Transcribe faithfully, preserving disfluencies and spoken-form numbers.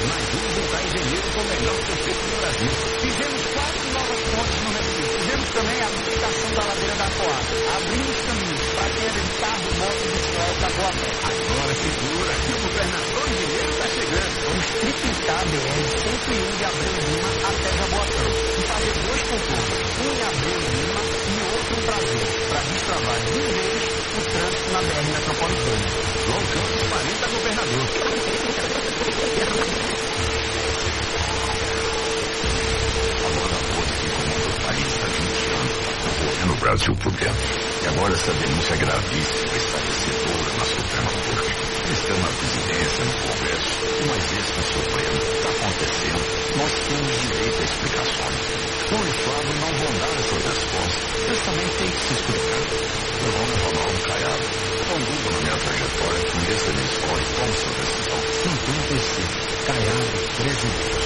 mais um da Engenheiro com o melhor conceito do Brasil. Fizemos quatro novas pontes no Recife. Fizemos também a duplicação da ladeira da Coab. Abrimos caminhos para quem era de carro, moto, bicicleta, boa pé. Agora segura que o governador Engenheiro está chegando. Vamos triplicar a B R cento e um de Abreu Lima até Jaboatão e fazer dois contornos, um em Abreu Lima e outro em Brasília, para destravar de vez o trânsito na B R metropolitana. João Campos, quarenta governador. Agora a força que comanda o país há vinte anos está correndo o Brasil por dentro. E agora essa denúncia gravíssima, estabelecedora na Suprema Corte. Eles estão na presidência, no Congresso, mas esse no Supremo está acontecendo. Nós temos direito a explicações. João e Flávio não vão dar essas respostas. Eles também têm que se explicar. Meu nome é Ronaldo Caiado. Dá um Google na minha trajetória, conheça a minha história e tome sua decisão. cinquenta e seis. Caiado, presidente.